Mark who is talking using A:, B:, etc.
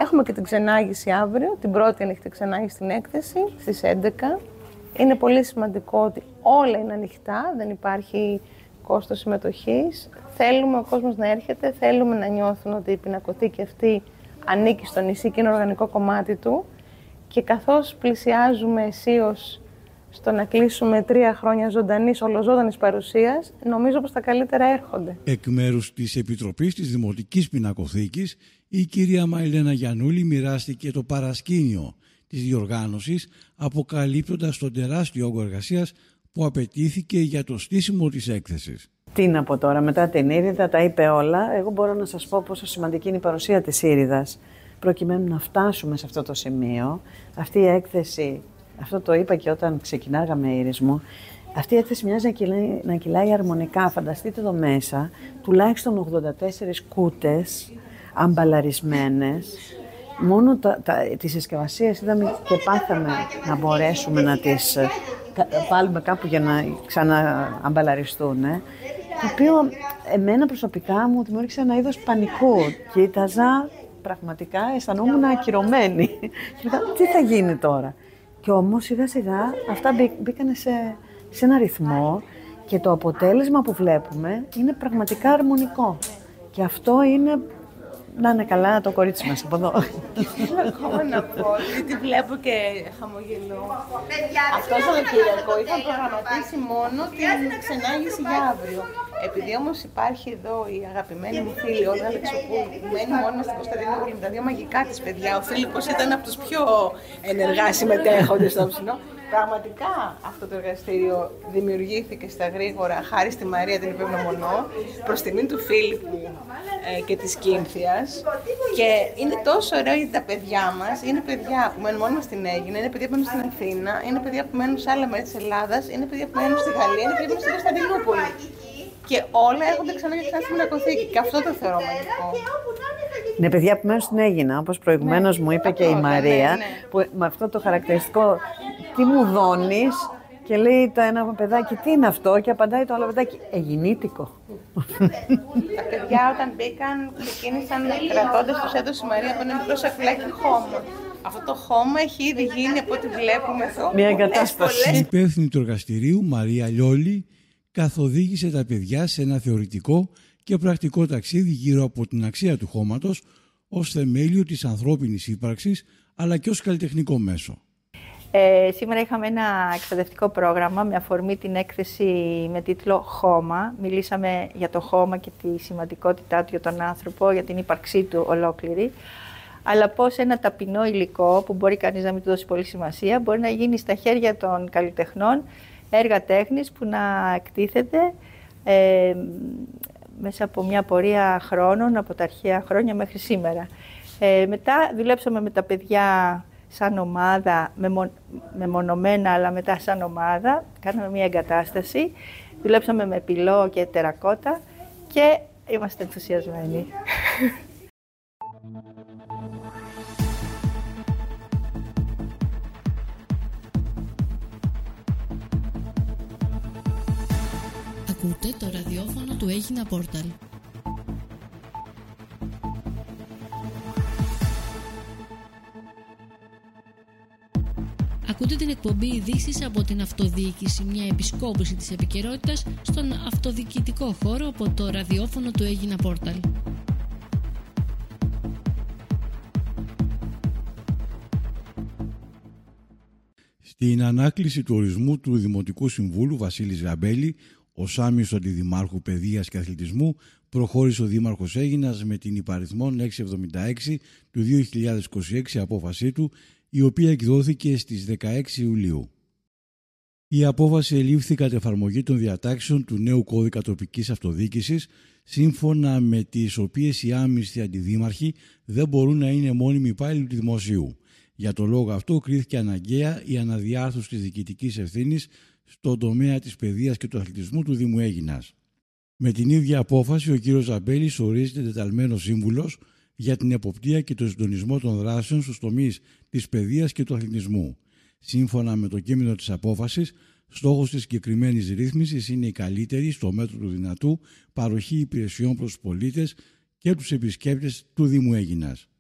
A: Έχουμε και την ξενάγηση αύριο, την πρώτη ανοιχτή ξενάγηση στην έκθεση, στις 11. Είναι πολύ σημαντικό ότι όλα είναι ανοιχτά, δεν υπάρχει κόστος συμμετοχής. Θέλουμε ο κόσμος να έρχεται, θέλουμε να νιώθουν ότι η πινακοθήκη αυτή ανήκει στο νησί και είναι οργανικό κομμάτι του. Και καθώς πλησιάζουμε αισίως στο να κλείσουμε 3 χρόνια ζωντανής, ολοζώντανης παρουσίας, νομίζω πως τα καλύτερα έρχονται.
B: Εκ μέρους της Επιτροπής της Δημοτικής Πινακοθήκης, η κυρία Μαηλένα Γιαννούλη μοιράστηκε το παρασκήνιο της διοργάνωσης, αποκαλύπτοντας τον τεράστιο όγκο εργασίας που απαιτήθηκε για το στήσιμο της έκθεσης.
C: Τι να πω τώρα, μετά την Ήριδα τα είπε όλα. Εγώ μπορώ να σας πω πόσο σημαντική είναι η παρουσία της Ήριδας, προκειμένου να φτάσουμε σε αυτό το σημείο. Αυτή η έκθεση, αυτό το είπα και όταν ξεκινάγαμε Ήρισμο, αυτή η έκθεση μοιάζει να κυλάει αρμονικά. Φανταστείτε εδώ μέσα, τουλάχιστον 84 κούτες αμπαλαρισμένες. Μόνο τις συσκευασίες είδαμε και πάθαμε να μπορέσουμε να τις βάλουμε κάπου για να ξανααμπαλαριστούν. Το οποίο εμένα προσωπικά μου δημιούργησε ένα είδος πανικού. Κοίταζα, πραγματικά αισθανόμουν ακυρωμένη. Τι θα γίνει τώρα? Και όμως σιγά σιγά αυτά μπήκανε σε ένα ρυθμό και το αποτέλεσμα που βλέπουμε είναι πραγματικά αρμονικό. Και αυτό είναι... Να είναι καλά το κορίτσι μας από εδώ.
A: Θέλω ακόμα να πω, γιατί βλέπω και χαμογελώ. Αυτό το Σαββατοκύριακο είχαν προγραμματίσει μόνο την ξενάγηση για αύριο. Επειδή όμως υπάρχει εδώ η αγαπημένη μου φίλη Όλγα Αλεξοπούλου, που μένει μόνη στην Κωνσταντινούπολη με τα 2 μαγικά της παιδιά, ο Φίλιππος ήταν από τους πιο ενεργά συμμετέχοντες στο ψινό. Πραγματικά αυτό το εργαστήριο δημιουργήθηκε στα γρήγορα χάρη στη Μαρία την Υπευνομονώ, προς τιμή του Φίλιππου και της Κίνθιας. Και είναι τόσο ωραίο γιατί τα παιδιά μας είναι παιδιά που μένουν μόνοι στην Αίγυπτο, είναι παιδιά που μένουν στην Αθήνα, είναι παιδιά που μένουν σε άλλα μέρη της Ελλάδας, είναι παιδιά που μένουν στη Γαλλία, είναι παιδιά που μένουν στην Κωνσταντινούπολη. Και όλα έρχονται ξανά και ξανά στην Πινακοθήκη. Και αυτό το θεωρώ μαγικό.
C: Είναι παιδιά που μένουν στην Αίγινα, όπως προηγουμένως μου είπε και η Μαρία, που με αυτό το χαρακτηριστικό τι μου δώνεις, και λέει το ένα παιδάκι τι είναι αυτό, και απαντάει το άλλο παιδάκι Αιγινήτικο.
A: Τα παιδιά όταν μπήκαν ξεκίνησαν κρατώντας, τους έδωσε η Μαρία από ένα μικρό σακουλάκι χώμα. Αυτό το χώμα έχει ήδη γίνει από ό,τι βλέπουμε εδώ.
C: Μια εγκατάσταση.
B: Η υπεύθυνη του εργαστηρίου, Μαρία Λιόλη, καθοδήγησε τα παιδιά σε ένα θεωρητικό και πρακτικό ταξίδι γύρω από την αξία του χώματος ως θεμέλιο της ανθρώπινης ύπαρξης, αλλά και ως καλλιτεχνικό μέσο.
D: Σήμερα είχαμε ένα εκπαιδευτικό πρόγραμμα με αφορμή την έκθεση με τίτλο «Χώμα». Μιλήσαμε για το χώμα και τη σημαντικότητά του για τον άνθρωπο, για την ύπαρξή του ολόκληρη. Αλλά πώς ένα ταπεινό υλικό, που μπορεί κανείς να μην του δώσει πολύ σημασία, μπορεί να γίνει στα χέρια των καλλιτεχνών έργα τέχνης που να εκτίθεται μέσα από μια πορεία χρόνων, από τα αρχαία χρόνια μέχρι σήμερα. Μετά δουλέψαμε με τα παιδιά σαν ομάδα, μεμονωμένα αλλά μετά σαν ομάδα. Κάναμε μια εγκατάσταση, δουλέψαμε με πυλό και τερακότα και είμαστε ενθουσιασμένοι.
E: Ακούτε το ραδιόφωνο του Έγινα Πόρταλ. Ακούτε την εκπομπή ειδήσεις από την αυτοδιοίκηση, μια επισκόπηση της επικαιρότητας στον αυτοδιοικητικό χώρο από το ραδιόφωνο του Έγινα Πόρταλ.
B: Στην ανάκληση του ορισμού του Δημοτικού Συμβούλου Βασίλης Γαμπέλη, ο Σάμιος Αντιδημάρχου Παιδείας και Αθλητισμού, προχώρησε ο Δήμαρχος Αίγινας με την υπαριθμόν 676 του 2026 απόφασή του, η οποία εκδόθηκε στις 16 Ιουλίου. Η απόφαση ελήφθη κατ' εφαρμογή των διατάξεων του νέου κώδικα τοπικής αυτοδιοίκησης, σύμφωνα με τις οποίες οι άμυστοι αντιδήμαρχοι δεν μπορούν να είναι μόνιμοι υπάλληλοι του δημοσίου. Για τον λόγο αυτό κρίθηκε αναγκαία η αναδιάρθρωση της διοικητικής ευθύνης στον τομέα της παιδείας και του αθλητισμού του Δήμου Αίγινας. Με την ίδια απόφαση, ο κ. Ζαμπέλης ορίζεται εντεταλμένος σύμβουλος για την εποπτεία και τον συντονισμό των δράσεων στους τομείς της παιδείας και του αθλητισμού. Σύμφωνα με το κείμενο της απόφασης, στόχος της συγκεκριμένης ρύθμισης είναι η καλύτερη, στο μέτρο του δυνατού, παροχή υπηρεσιών προς τους πολίτες και τους επισκέπτες του Δήμου Αίγινας.